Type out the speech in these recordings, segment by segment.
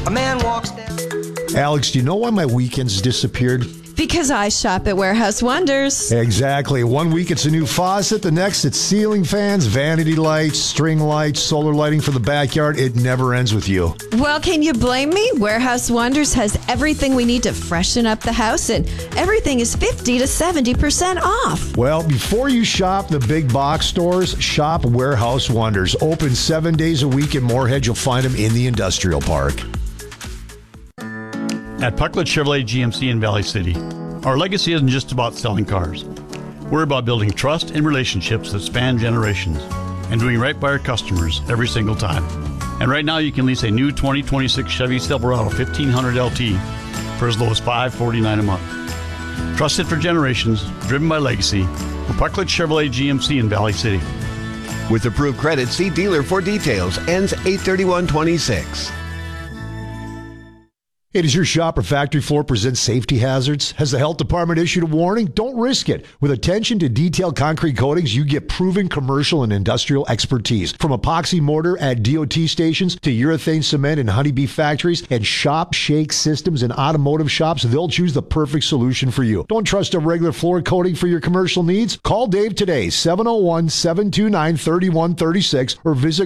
A man walks down. Alex, do you know why my weekends disappeared? Because I shop at Warehouse Wonders. Exactly. One week it's a new faucet, the next it's ceiling fans, vanity lights, string lights, solar lighting for the backyard. It never ends with you. Well, can you blame me? Warehouse Wonders has everything we need to freshen up the house, and everything is 50 to 70% off. Well, before you shop the big box stores, shop Warehouse Wonders. Open 7 days a week in Moorhead. You'll find them in the industrial park. At Pucklet Chevrolet GMC in Valley City, our legacy isn't just about selling cars. We're about building trust and relationships that span generations and doing right by our customers every single time. And right now you can lease a new 2026 Chevy Silverado 1500 LT for as low as $549 a month. Trusted for generations, driven by legacy, for Pucklet Chevrolet GMC in Valley City. With approved credit, see dealer for details. Ends 8/31/26. Hey, does your shop or factory floor present safety hazards? Has the health department issued a warning? Don't risk it. With attention to detailed concrete coatings, you get proven commercial and industrial expertise. From epoxy mortar at DOT stations to urethane cement in honeybee factories and shop shake systems in automotive shops, they'll choose the perfect solution for you. Don't trust a regular floor coating for your commercial needs? Call Dave today, 701-729-3136, or visit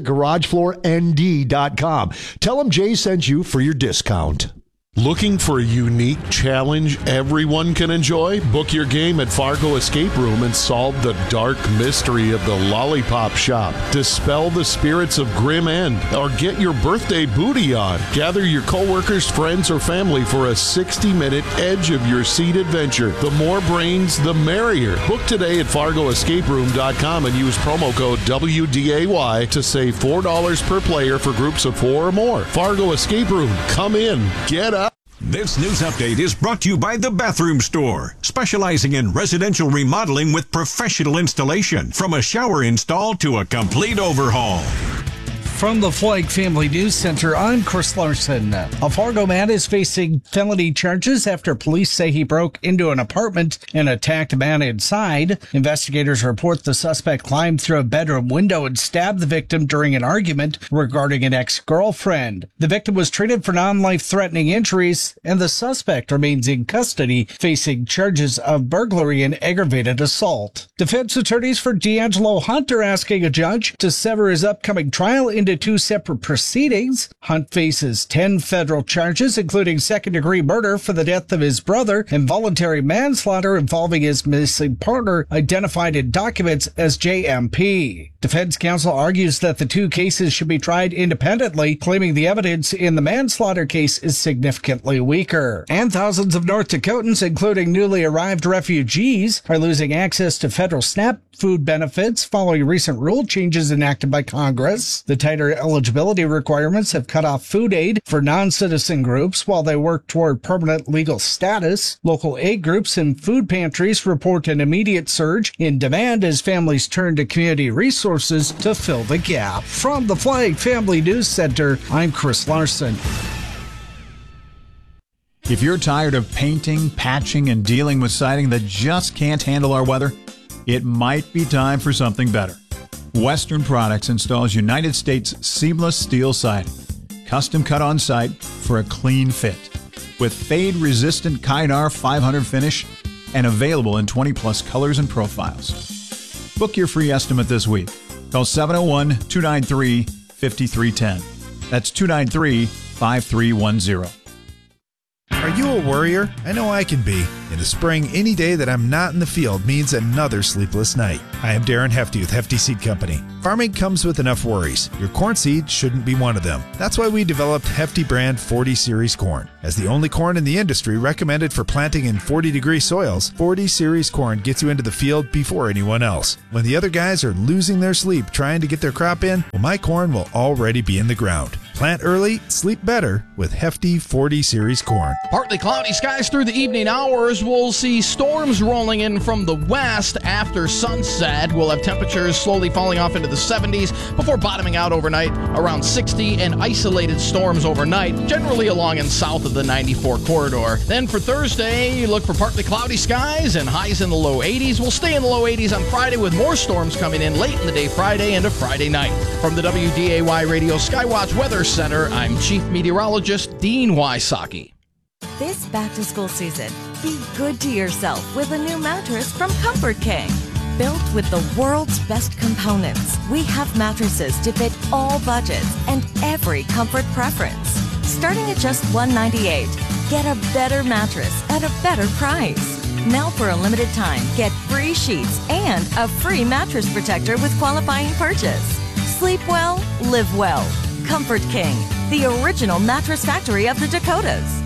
GarageFloorND.com. Tell him Jay sent you for your discount. Looking for a unique challenge everyone can enjoy? Book your game at Fargo Escape Room and solve the dark mystery of the Lollipop Shop. Dispel the spirits of Grim End or get your birthday booty on. Gather your coworkers, friends, or family for a 60-minute edge-of-your-seat adventure. The more brains, the merrier. Book today at FargoEscapeRoom.com and use promo code WDAY to save $4 per player for groups of 4 or more. Fargo Escape Room. Come in. Get up. This news update is brought to you by The Bathroom Store, specializing in residential remodeling with professional installation, from a shower install to a complete overhaul. From the Flagg Family News Center, I'm Chris Larson. A Fargo man is facing felony charges after police say he broke into an apartment and attacked a man inside. Investigators report the suspect climbed through a bedroom window and stabbed the victim during an argument regarding an ex-girlfriend. The victim was treated for non-life-threatening injuries, and the suspect remains in custody, facing charges of burglary and aggravated assault. Defense attorneys for D'Angelo Hunt are asking a judge to sever his upcoming trial into 2 separate proceedings. Hunt faces 10 federal charges, including second-degree murder for the death of his brother and voluntary manslaughter involving his missing partner, identified in documents as JMP. Defense counsel argues that the 2 cases should be tried independently, claiming the evidence in the manslaughter case is significantly weaker. And thousands of North Dakotans, including newly arrived refugees, are losing access to federal SNAP food benefits following recent rule changes enacted by Congress. The tighter eligibility requirements have cut off food aid for non-citizen groups while they work toward permanent legal status. Local aid groups and food pantries report an immediate surge in demand as families turn to community resources to fill the gap. From the Flagg Family News Center, I'm Chris Larson. If you're tired of painting, patching, and dealing with siding that just can't handle our weather, it might be time for something better. Western Products installs United States seamless steel siding, custom cut on site for a clean fit, with fade-resistant Kynar 500 finish and available in 20-plus colors and profiles. Book your free estimate this week. Call 701-293-5310. That's 293-5310. Are you a worrier? I know I can be. In the spring, any day that I'm not in the field means another sleepless night. I am Darren Hefty with Hefty Seed Company. Farming comes with enough worries. Your corn seed shouldn't be one of them. That's why we developed Hefty brand 40 Series corn. As the only corn in the industry recommended for planting in 40-degree soils, 40 Series corn gets you into the field before anyone else. When the other guys are losing their sleep trying to get their crop in, well, my corn will already be in the ground. Plant early, sleep better with Hefty 40 Series corn. Partly cloudy skies through the evening hours. We'll see storms rolling in from the west after sunset. We'll have temperatures slowly falling off into the 70s before bottoming out overnight around 60, and isolated storms overnight, generally along and south of the 94 corridor. Then for Thursday, look for partly cloudy skies and highs in the low 80s. We'll stay in the low 80s on Friday with more storms coming in late in the day Friday into Friday night. From the WDAY Radio Skywatch Weather Center. I'm Chief Meteorologist Dean Wysocki. This back-to-school season, be good to yourself with a new mattress from Comfort King. Built with the world's best components, we have mattresses to fit all budgets and every comfort preference. Starting at just $198, get a better mattress at a better price. Now for a limited time, get free sheets and a free mattress protector with qualifying purchase. Sleep well, live well. Comfort King, the original mattress factory of the Dakotas.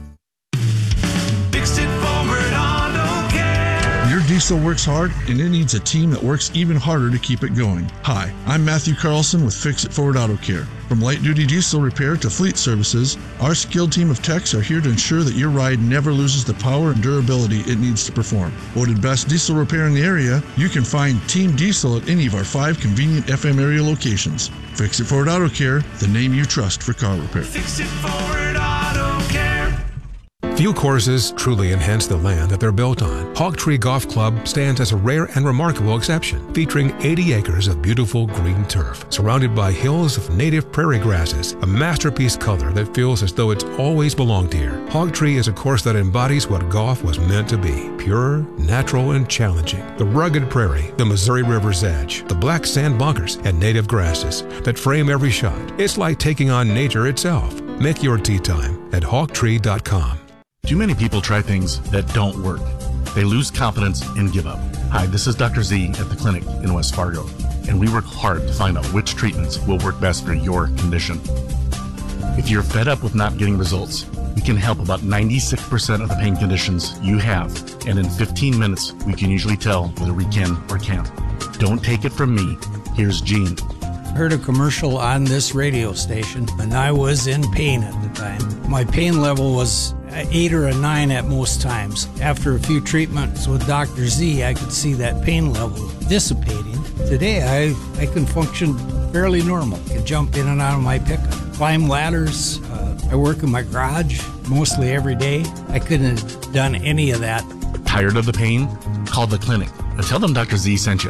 Your diesel works hard, and it needs a team that works even harder to keep it going. Hi, I'm Matthew Carlson with Fix It Forward Auto Care. From light-duty diesel repair to fleet services, our skilled team of techs are here to ensure that your ride never loses the power and durability it needs to perform. Voted best diesel repair in the area, you can find Team Diesel at any of our 5 convenient FM area locations. Fix It Forward Auto Care, the name you trust for car repair. Fix It Forward Auto Care. Few courses truly enhance the land that they're built on. Hog Tree Golf Club stands as a rare and remarkable exception, featuring 80 acres of beautiful green turf, surrounded by hills of native prairie grasses, a masterpiece color that feels as though it's always belonged here. Hog Tree is a course that embodies what golf was meant to be, pure, natural, and challenging. The rugged prairie, the Missouri River's edge, the black sand bunkers, and native grasses that frame every shot. It's like taking on nature itself. Make your tee time at hogtree.com. Too many people try things that don't work. They lose confidence and give up. Hi, this is Dr. Z at the clinic in West Fargo, and we work hard to find out which treatments will work best for your condition. If you're fed up with not getting results, we can help about 96% of the pain conditions you have, and in 15 minutes, we can usually tell whether we can or can't. Don't take it from me. Here's Gene. Heard a commercial on this radio station, and I was in pain at the time. My pain level was 8 or a 9 at most times. After a few treatments with Dr. Z, I could see that pain level dissipating. Today, I can function fairly normal. I can jump in and out of my pickup, climb ladders. I work in my garage mostly every day. I couldn't have done any of that. Tired of the pain? Call the clinic and tell them Dr. Z sent you.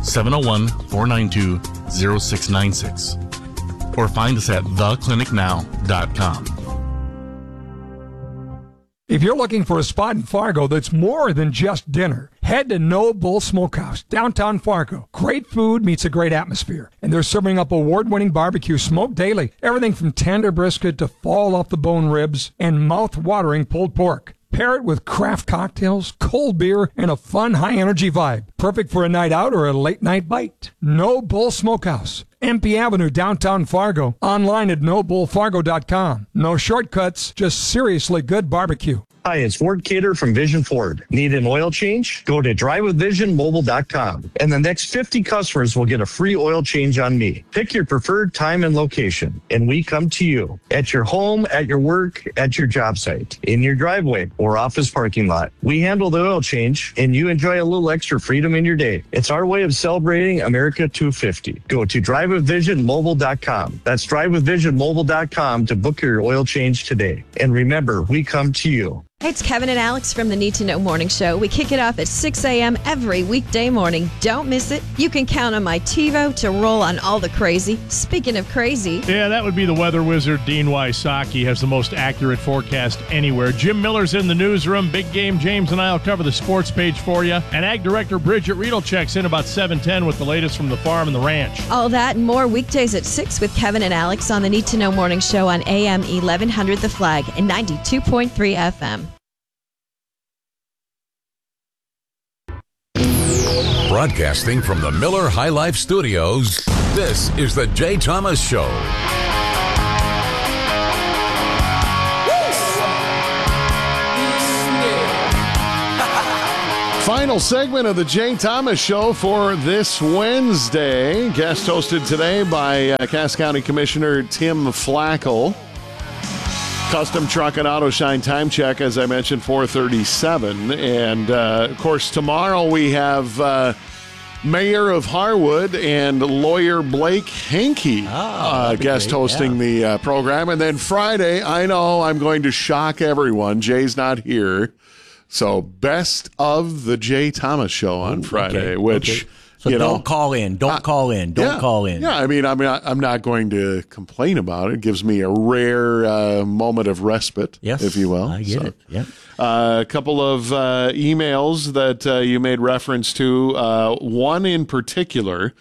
701-492-0696. Or find us at theclinicnow.com. If you're looking for a spot in Fargo that's more than just dinner, head to No Bull Smokehouse, downtown Fargo. Great food meets a great atmosphere. And they're serving up award-winning barbecue smoked daily. Everything from tender brisket to fall-off-the-bone ribs and mouth-watering pulled pork. Pair it with craft cocktails, cold beer, and a fun, high-energy vibe. Perfect for a night out or a late-night bite. No Bull Smokehouse, MP Avenue, downtown Fargo. Online at nobullfargo.com. No shortcuts, just seriously good barbecue. Hi, it's Ford Cater from Vision Ford. Need an oil change? Go to drivewithvisionmobile.com, and the next 50 customers will get a free oil change on me. Pick your preferred time and location, and we come to you at your home, at your work, at your job site, in your driveway, or office parking lot. We handle the oil change, and you enjoy a little extra freedom in your day. It's our way of celebrating America 250. Go to drivewithvisionmobile.com. That's drivewithvisionmobile.com to book your oil change today. And remember, we come to you. Hey, it's Kevin and Alex from the Need to Know Morning Show. We kick it off at 6 a.m. every weekday morning. Don't miss it. You can count on my TiVo to roll on all the crazy. Speaking of crazy. Yeah, that would be the weather wizard, Dean Wysocki, has the most accurate forecast anywhere. Jim Miller's in the newsroom. Big Game James and I will cover the sports page for you. And Ag Director Bridget Riedel checks in about 7:10 with the latest from the farm and the ranch. All that and more weekdays at 6 with Kevin and Alex on the Need to Know Morning Show on AM 1100 The Flag and 92.3 FM. Broadcasting from the Miller High Life Studios, this is the Jay Thomas Show. Final segment of the Jay Thomas Show for this Wednesday. Guest hosted today by Cass County Commissioner Tim Flackel. Custom Truck and Auto Shine time check, as I mentioned, 4:37. And, of course, tomorrow we have Mayor of Harwood and lawyer Blake Henke guest hosting the program. And then Friday, I know I'm going to shock everyone. Jay's not here. So best of the Jay Thomas Show on Friday, which So don't call in. Don't call in. Don't call in. Yeah, I mean, I'm not going to complain about it. It gives me a rare moment of respite, if you will. I get it. Yeah. A couple of emails that you made reference to. One in particular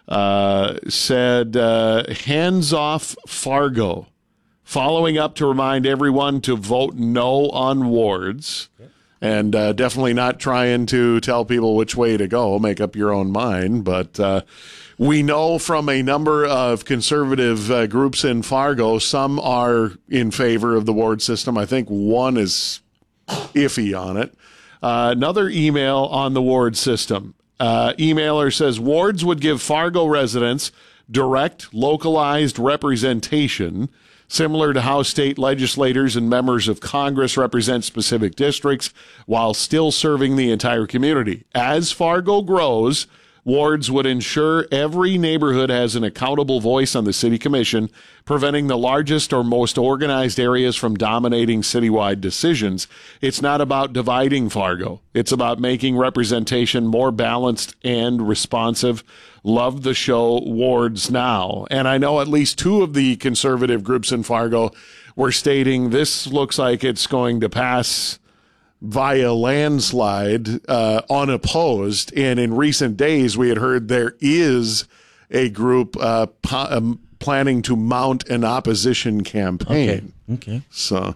said, hands off Fargo. Following up to remind everyone to vote no on wards. And definitely not trying to tell people which way to go. Make up your own mind. But we know from a number of conservative groups in Fargo, some are in favor of the ward system. I think one is iffy on it. Another email on the ward system. Emailer says, wards would give Fargo residents direct, localized representation, similar to how state legislators and members of Congress represent specific districts while still serving the entire community. As Fargo grows, wards would ensure every neighborhood has an accountable voice on the city commission, preventing the largest or most organized areas from dominating citywide decisions. It's not about dividing Fargo. It's about making representation more balanced and responsive. Love the show, Wards Now. And I know at least two of the conservative groups in Fargo were stating this looks like it's going to pass via landslide, unopposed. And in recent days, we had heard there is a group planning to mount an opposition campaign. Okay. So,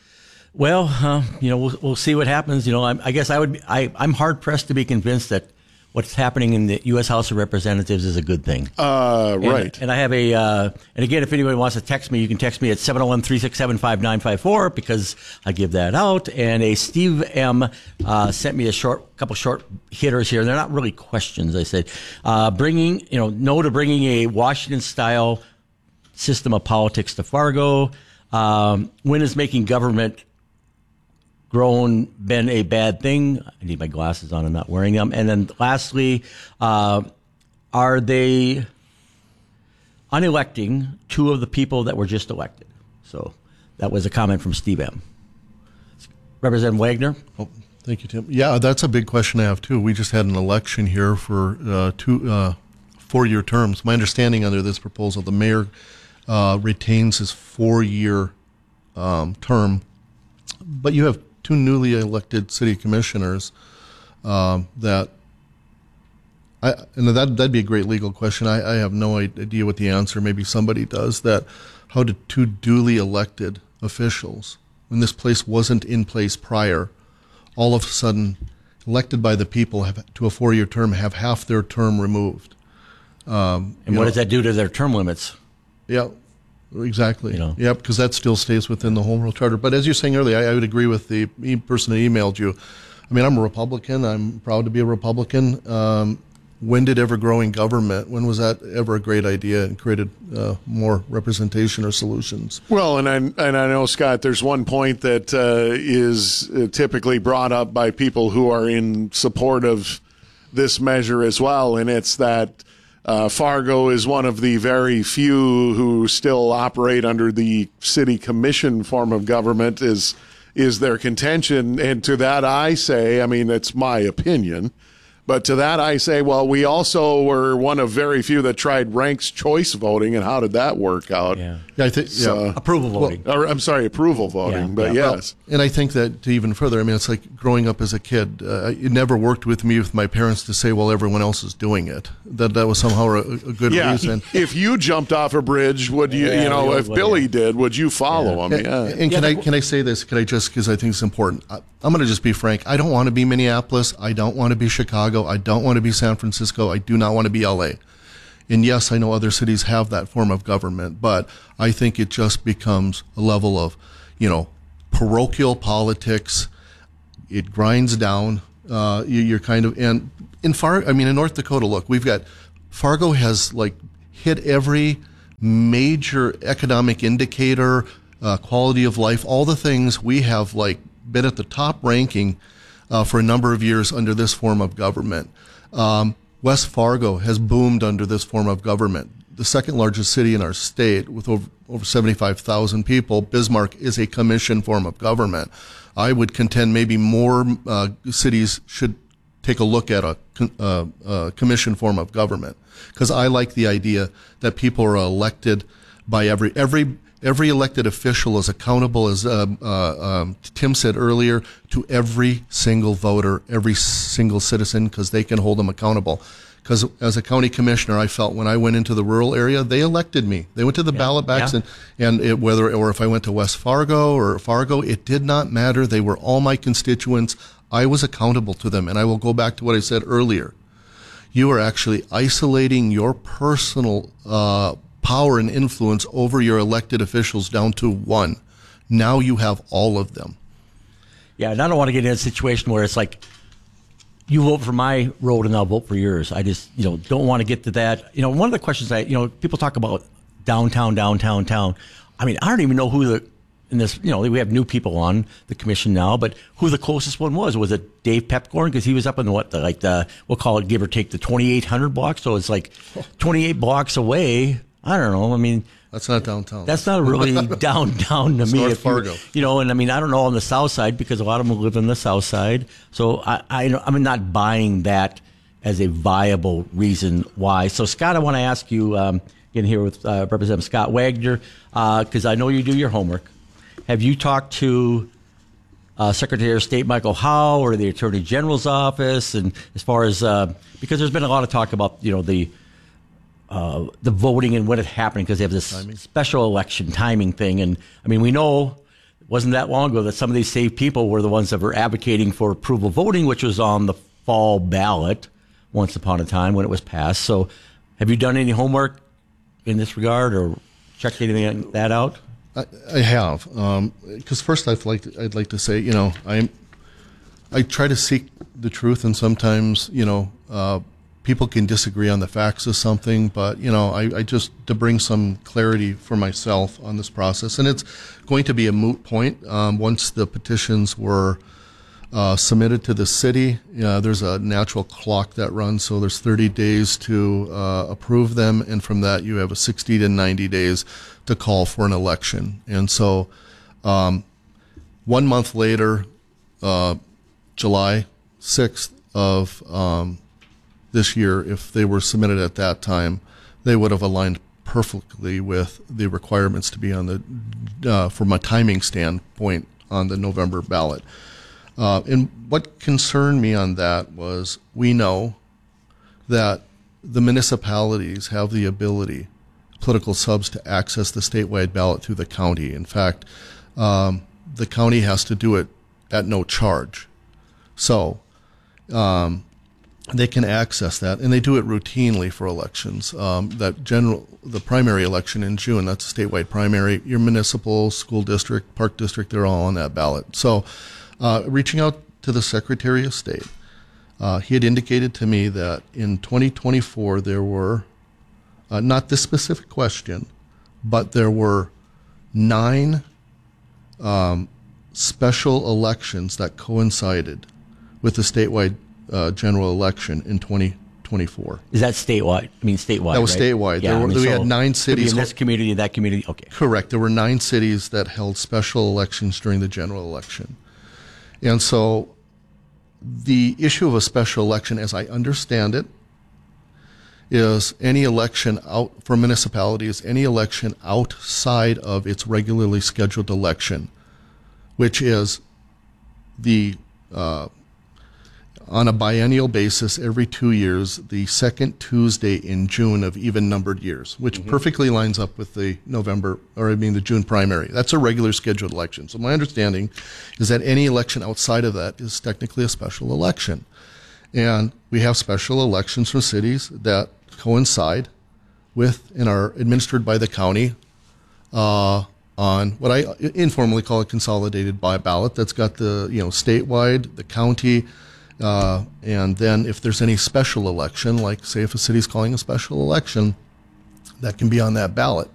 well, we'll see what happens. I guess I'm hard pressed to be convinced that what's happening in the U.S. House of Representatives is a good thing. Right. And I have and again, if anybody wants to text me, you can text me at 701-367-5954 because I give that out. And a Steve M. Sent me a couple short hitters here. They're not really questions. I said, no to bringing a Washington-style system of politics to Fargo. When is making government been a bad thing? I need my glasses on and not wearing them. And then lastly, are they unelecting two of the people that were just elected? So that was a comment from Steve M. Representative Wagner? Oh, thank you, Tim. Yeah, that's a big question I have, too. We just had an election here for 2 4-year terms. My understanding under this proposal, the mayor retains his 4-year term, but you have two newly elected city commissioners that'd be a great legal question. I have no idea what the answer, maybe somebody does, that how did two duly elected officials, when this place wasn't in place prior, all of a sudden elected by the people to a 4-year term have half their term removed? And what does that do to their term limits? Yeah. Exactly. Yeah, because that still stays within the Home Rule Charter. But as you were saying earlier, I would agree with the person that emailed you. I mean, I'm a Republican. I'm proud to be a Republican. When did ever-growing government, when was that ever a great idea and created more representation or solutions? Well, and I know, Scott, there's one point that is typically brought up by people who are in support of this measure as well, and it's that Fargo is one of the very few who still operate under the city commission form of government is their contention. And to that I say, I mean, it's my opinion, but to that I say, well, we also were one of very few that tried ranked choice voting, and how did that work out? I think approval voting. Approval voting. But yes, and I think that to even further, I mean, it's like growing up as a kid. It never worked with me with my parents to say, "Well, everyone else is doing it." That was somehow a good reason. If you jumped off a bridge, would you? If Billy did, would you follow him? And can I say this? Can I just, because I think it's important? I'm going to just be frank. I don't want to be Minneapolis. I don't want to be Chicago. I don't want to be San Francisco. I do not want to be LA. And yes, I know other cities have that form of government, but I think it just becomes a level of, parochial politics. It grinds down. You're kind of, and in North Dakota, look, we've got, Fargo has hit every major economic indicator, quality of life, all the things. We have been at the top ranking for a number of years under this form of government. West Fargo has boomed under this form of government. The second largest city in our state with over 75,000 people, Bismarck, is a commission form of government. I would contend maybe more cities should take a look at a commission form of government, because I like the idea that people are elected by every elected official is accountable, as Tim said earlier, to every single voter, every single citizen, because they can hold them accountable. Because as a county commissioner, I felt when I went into the rural area, they elected me. They went to the ballot box, and if I went to West Fargo or Fargo, it did not matter. They were all my constituents. I was accountable to them. And I will go back to what I said earlier. You are actually isolating your personal power and influence over your elected officials down to one. Now you have all of them. Yeah, and I don't want to get in a situation where it's like, you vote for my road and I'll vote for yours. I just, don't want to get to that. One of the questions people talk about downtown. I mean, I don't even know who we have new people on the commission now, but who the closest one was. Was it Dave Pepcorn? Because he was up in we'll call it give or take the 2,800 blocks. So it's like 28 blocks away. I don't know. I mean, that's not downtown. That's not really downtown to me. North Fargo. And I mean, I don't know on the south side because a lot of them live on the south side. So I'm not buying that as a viable reason why. So Scott, I want to ask you, in here with Representative Scott Wagner, because I know you do your homework. Have you talked to Secretary of State Michael Howe or the Attorney General's office, and as far as because there's been a lot of talk about the voting and what had happened because they have this special election timing thing. And I mean, we know it wasn't that long ago that some of these same people were the ones that were advocating for approval voting, which was on the fall ballot once upon a time when it was passed. So have you done any homework in this regard or checked anything like that out? I have. Because first I'd like to say, I try to seek the truth, and sometimes, people can disagree on the facts of something, but, I just, to bring some clarity for myself on this process, and it's going to be a moot point once the petitions were submitted to the city. There's a natural clock that runs, so there's 30 days to approve them, and from that you have a 60 to 90 days to call for an election. And so 1 month later, July 6th of this year, if they were submitted at that time, they would have aligned perfectly with the requirements to be on the, from a timing standpoint, on the November ballot. And what concerned me on that was we know that the municipalities have the ability, political subs, to access the statewide ballot through the county. In fact, the county has to do it at no charge. So, they can access that, and they do it routinely for elections. The primary election in June, that's a statewide primary. Your municipal, school district, park district, they're all on that ballot. So, reaching out to the Secretary of State, he had indicated to me that in 2024 there were, not this specific question, but there were 9 special elections that coincided with the statewide general election in 2024. Is that statewide? I mean, statewide. That was right? statewide. Yeah, we had 9 cities. In this community, that community. Okay. Correct. There were 9 cities that held special elections during the general election. And so the issue of a special election, as I understand it, is any election out for municipalities, any election outside of its regularly scheduled election, which is the on a biennial basis every 2 years, the second Tuesday in June of even-numbered years, which perfectly lines up with the the June primary. That's a regular scheduled election. So my understanding is that any election outside of that is technically a special election. And we have special elections for cities that coincide with and are administered by the county on what I informally call a consolidated ballot that's got the statewide, the county, and then if there's any special election, like say if a city's calling a special election, that can be on that ballot.